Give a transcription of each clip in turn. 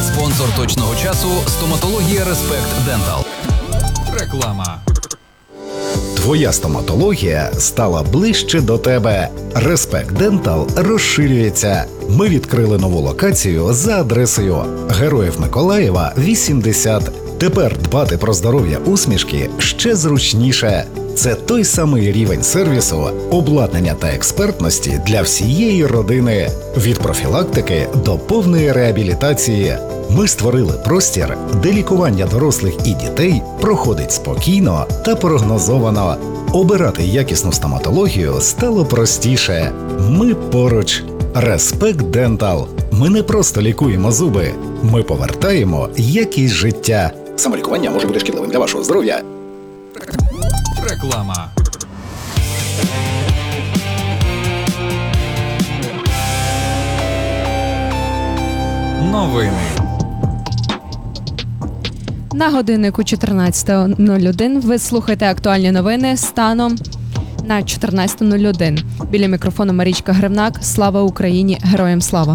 Спонсор точного часу – стоматологія Респект Дентал. Реклама. Твоя стоматологія стала ближче до тебе. Респект Дентал розширюється. Ми відкрили нову локацію за адресою Героїв Миколаєва, 80. Тепер дбати про здоров'я усмішки ще зручніше. Це той самий рівень сервісу, обладнання та експертності для всієї родини. Від профілактики до повної реабілітації. Ми створили простір, де лікування дорослих і дітей проходить спокійно та прогнозовано. Обирати якісну стоматологію стало простіше. Ми поруч. Респект Дентал. Ми не просто лікуємо зуби. Ми повертаємо якість життя. Самолікування може бути шкідливим для вашого здоров'я. Реклама. Новини. На годиннику 14:01 ви слухаєте актуальні новини станом на 14:01. Біля мікрофону Марічка Гривнак. Слава Україні! Героям слава!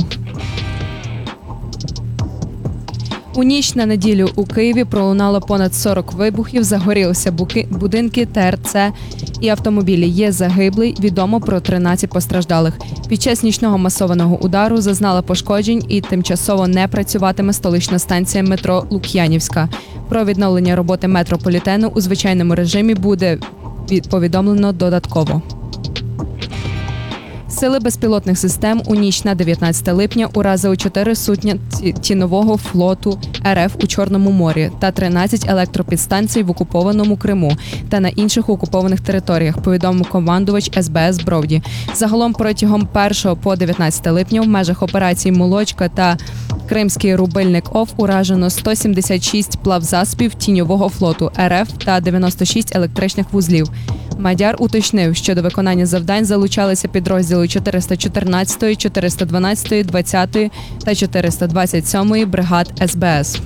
У ніч на неділю у Києві пролунало понад 40 вибухів, загорілися будинки, ТРЦ і автомобілі. Є загиблий, відомо про 13 постраждалих. Під час нічного масованого удару зазнала пошкоджень і тимчасово не працюватиме столична станція метро Лук'янівська. Про відновлення роботи метрополітену у звичайному режимі буде повідомлено додатково. Сили безпілотних систем у ніч на 19 липня уразили 4 судна тінового флоту РФ у Чорному морі та 13 електропідстанцій в окупованому Криму та на інших окупованих територіях, повідомив командувач СБС Бровді. Загалом протягом 1 по 19 липня в межах операції «Молочка» та Кримський рубильник ОФ уражено 176 плавзасобів тіньового флоту РФ та 96 електричних вузлів. Мадяр уточнив, що до виконання завдань залучалися підрозділи 414-ї, 412-ї, 20-ї та 427-ї бригад СБС.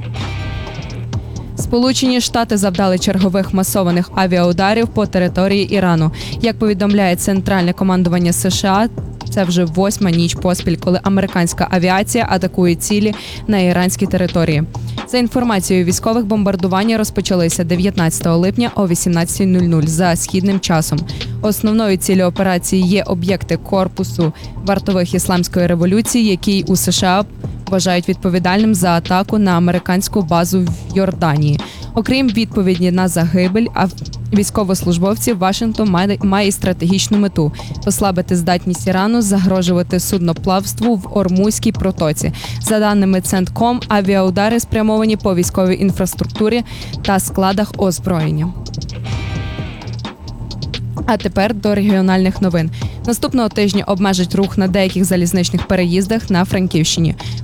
Сполучені Штати завдали чергових масованих авіаударів по території Ірану. Як повідомляє Центральне командування США, це вже 8-ма ніч поспіль, коли американська авіація атакує цілі на іранській території. За інформацією військових, бомбардування розпочалися 19 липня о 18:00 за східним часом. Основною ціллю операції є об'єкти корпусу вартових ісламської революції, який у США вважають відповідальним за атаку на американську базу в Йорданії. Окрім відповіді на загибель, військовослужбовців Вашингтон має стратегічну мету – послабити здатність Ірану загрожувати судноплавству в Ормузькій протоці. За даними Центком, авіаудари спрямовані по військовій інфраструктурі та складах озброєння. А тепер до регіональних новин. Наступного тижня обмежать рух на деяких залізничних переїздах на Франківщині.